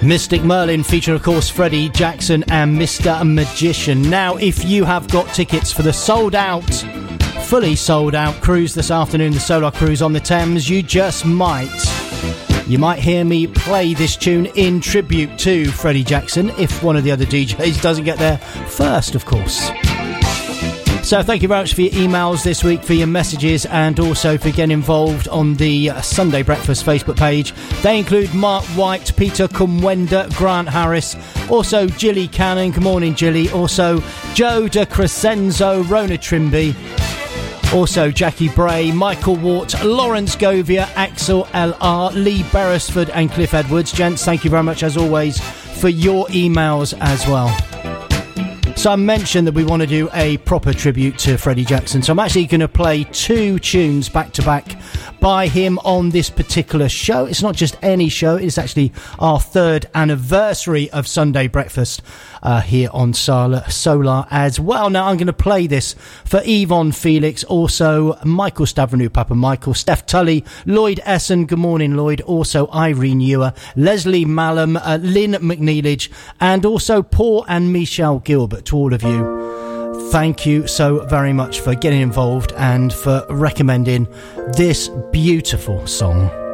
Mystic Merlin featuring, of course, Freddie Jackson and Mr. Magician. Now, if you have got tickets for the fully sold out cruise this afternoon, the Solar Cruise on the Thames, you might hear me play this tune in tribute to Freddie Jackson if one of the other DJs doesn't get there first, of course. So thank you very much for your emails this week, for your messages, and also for getting involved on the Sunday Breakfast Facebook page. They include Mark White, Peter Kumwenda, Grant Harris, also Gilly Cannon, good morning Gilly, also Joe de Crescenzo, Rona Trimby, also Jackie Bray, Michael Wart, Lawrence Govia, Axel LR, Lee Beresford and Cliff Edwards. Gents, thank you very much as always for your emails as well. So I mentioned that we want to do a proper tribute to Freddie Jackson, so I'm actually going to play 2 tunes back to back by him on this particular show. It's not just any show, it's actually our 3rd anniversary of Sunday Breakfast here on Solar as well. Now I'm going to play this for Yvonne Felix, also Michael Stavranu, Papa Michael, Steph Tully, Lloyd Essen, good morning Lloyd, also Irene Ewer, Leslie Mallam, Lynn McNeilage, and also Paul and Michelle Gilbert. To all of you, thank you so very much for getting involved and for recommending this beautiful song.